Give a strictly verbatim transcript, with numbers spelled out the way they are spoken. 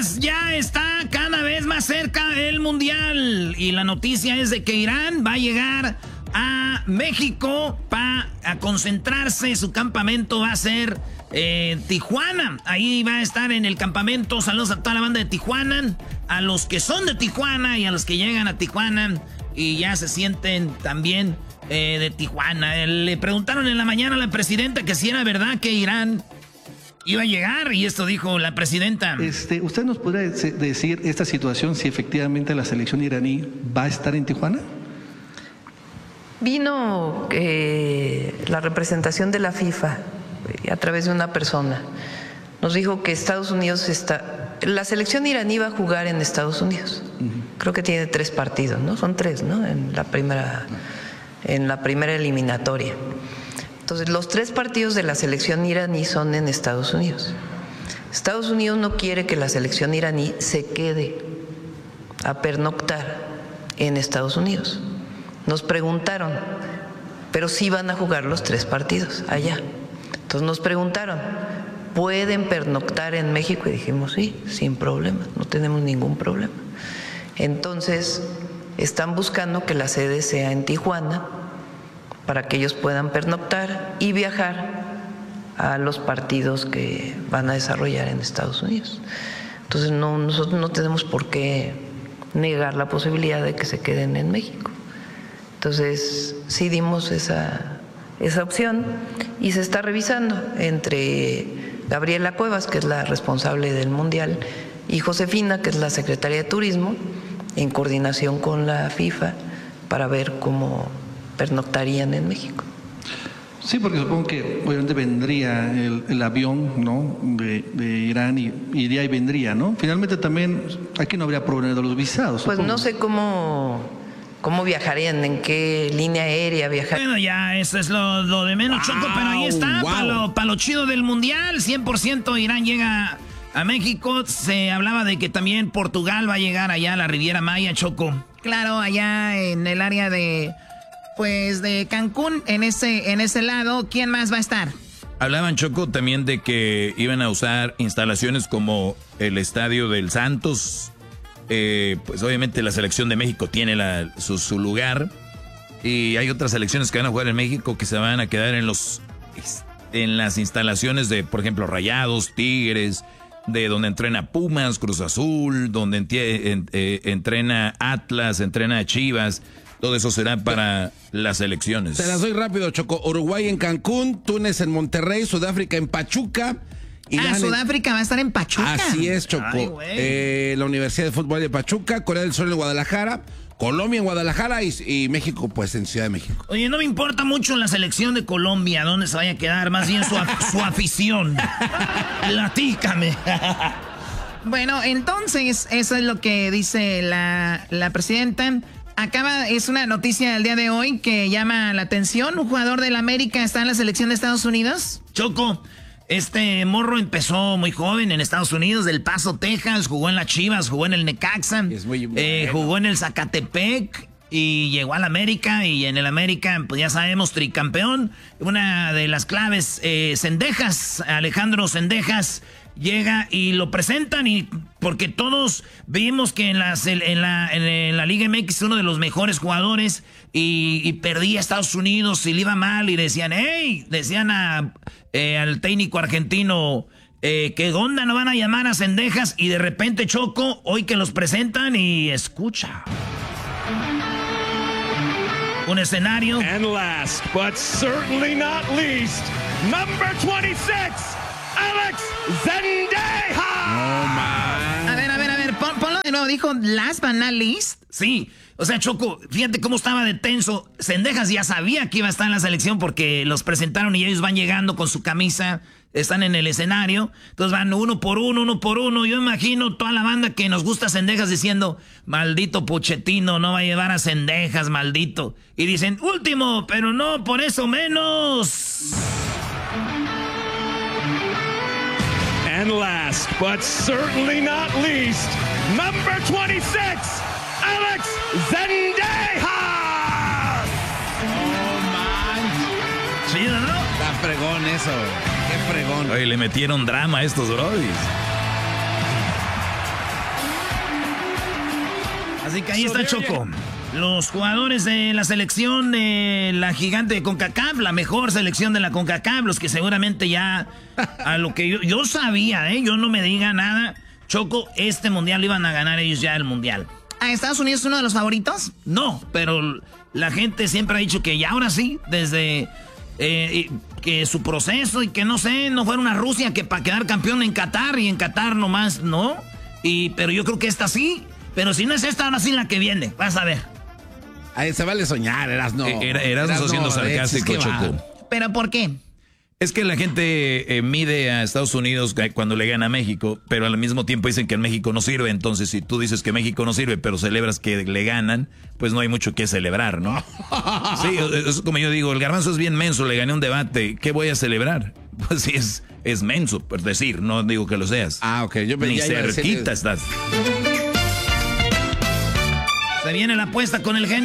señores, ya está cada vez más cerca el Mundial. Y la noticia es de que Irán va a llegar a México para concentrarse. Su campamento va a ser eh, Tijuana. Ahí va a estar en el campamento. Saludos a toda la banda de Tijuana, a los que son de Tijuana y a los que llegan a Tijuana y ya se sienten también eh, de Tijuana. Le preguntaron en la mañana a la presidenta que si era verdad que Irán iba a llegar, y esto dijo la presidenta. Este, ¿Usted nos podrá decir esta situación, si efectivamente la selección iraní va a estar en Tijuana? Vino eh, la representación de la FIFA eh, a través de una persona. Nos dijo que Estados Unidos está... La selección iraní va a jugar en Estados Unidos. Uh-huh. Creo que tiene tres partidos, ¿no? Son tres, ¿no? En la primera, en la primera eliminatoria. Entonces, los tres partidos de la selección iraní son en Estados Unidos. Estados Unidos no quiere que la selección iraní se quede a pernoctar en Estados Unidos. Nos preguntaron, pero sí van a jugar los tres partidos allá. Entonces nos preguntaron, ¿pueden pernoctar en México? Y dijimos, sí, sin problema, no tenemos ningún problema. Entonces, están buscando que la sede sea en Tijuana, para que ellos puedan pernoctar y viajar a los partidos que van a desarrollar en Estados Unidos. Entonces no, nosotros no tenemos por qué negar la posibilidad de que se queden en México. Entonces sí dimos esa, esa opción y se está revisando entre Gabriela Cuevas, que es la responsable del Mundial, y Josefina, que es la secretaria de Turismo, en coordinación con la FIFA, para ver cómo pernoctarían en México. Sí, porque supongo que obviamente vendría el, el avión, ¿no?, de, de Irán y iría y vendría, ¿no? Finalmente también aquí no habría problema de los visados. Pues supongo. No sé cómo, cómo viajarían, en qué línea aérea viajarían. Bueno, ya, eso es lo, lo de menos, wow, Choco, pero ahí está, wow. para lo, pa lo chido del Mundial, cien por ciento Irán llega a México. Se hablaba de que también Portugal va a llegar allá a la Riviera Maya, Choco. Claro, allá en el área de... Pues de Cancún, en ese, en ese lado, ¿quién más va a estar? Hablaban, Choco, también de que iban a usar instalaciones como el Estadio del Santos. Eh, pues obviamente la selección de México tiene la, su, su lugar. Y hay otras selecciones que van a jugar en México que se van a quedar en los en las instalaciones de, por ejemplo, Rayados, Tigres, de donde entrena Pumas, Cruz Azul, donde entie, en, eh, entrena Atlas, entrena Chivas. Todo eso será para las elecciones. Se las doy rápido, Choco. Uruguay en Cancún, Túnez en Monterrey, Sudáfrica en Pachuca. Irán ah, Sudáfrica en... va a estar en Pachuca. Así es, Choco. Ay, eh, la Universidad de Fútbol de Pachuca, Corea del Sur en Guadalajara, Colombia en Guadalajara y, y México, pues, en Ciudad de México. Oye, no me importa mucho la selección de Colombia, dónde se vaya a quedar, más bien su, su afición. Platícame. Bueno, entonces, eso es lo que dice la, la presidenta. Acaba, es una noticia del día de hoy que llama la atención. Un jugador del América está en la selección de Estados Unidos. Choco, este morro empezó muy joven en Estados Unidos, del Paso, Texas. Jugó en las Chivas, jugó en el Necaxa, es muy bueno. eh, jugó en el Zacatepec y llegó al América. Y en el América, pues ya sabemos, tricampeón. Una de las claves, eh, Cendejas, Alejandro Cendejas, llega y lo presentan, y porque todos vimos que en, las, en, la, en la Liga M X es uno de los mejores jugadores, y, y perdía a Estados Unidos y le iba mal, y decían, hey, decían a, eh, al técnico argentino, eh, ¿qué onda? ¿No van a llamar a Cendejas? Y de repente, Choco, hoy que los presentan, y escucha un escenario. And last, but certainly not least, number twenty-six, Alex Zendejas. Oh, man. A ver, a ver, a ver, pon, ponlo de nuevo. Dijo last but not least. Sí, o sea, Choco, fíjate cómo estaba de tenso. Cendejas ya sabía que iba a estar en la selección porque los presentaron y ellos van llegando con su camisa, están en el escenario. Entonces van uno por uno, uno por uno. Yo imagino toda la banda que nos gusta Cendejas diciendo, maldito Pochettino, no va a llevar a Cendejas, maldito. Y dicen, último, pero no por eso menos. And last, but certainly not least, number twenty-six, Alex Zendejas. Oh, man. Chido, ¿no? Está fregón eso. Qué fregón. Oye, le metieron drama a estos brodis. Así que ahí está Choco. Los jugadores de la selección de la gigante de CONCACAF, la mejor selección de la CONCACAF, los que seguramente ya, a lo que yo, yo sabía, ¿eh? Yo no me diga nada, Choco, este mundial iban a ganar ellos ya el mundial. ¿A Estados Unidos es uno de los favoritos? No, pero la gente siempre ha dicho que ya ahora sí, desde eh, que su proceso y que no sé, no fueron a Rusia que para quedar campeón en Qatar y en Qatar nomás, ¿no? Y, pero yo creo que esta sí, pero si no es esta, ahora sí la que viene, vas a ver. Ahí se vale soñar, Erasno. Era, Erasno siendo sarcástico, Choco. ¿Pero por qué? Es que la gente eh, mide a Estados Unidos cuando le gana a México, pero al mismo tiempo dicen que en México no sirve. Entonces, si tú dices que México no sirve, pero celebras que le ganan, pues no hay mucho que celebrar, ¿no? Sí, es como yo digo, el Garbanzo es bien menso, le gané un debate, ¿qué voy a celebrar? Pues sí, es, es menso, por decir, no digo que lo seas. Ah, ok. Yo Ni cerquita estás. Se viene la apuesta con el genio.